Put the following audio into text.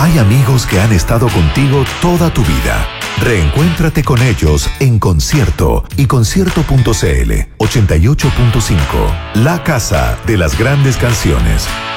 Hay amigos que han estado contigo toda tu vida. Reencuéntrate con ellos en concierto y concierto.cl 88.5. La casa de las grandes canciones.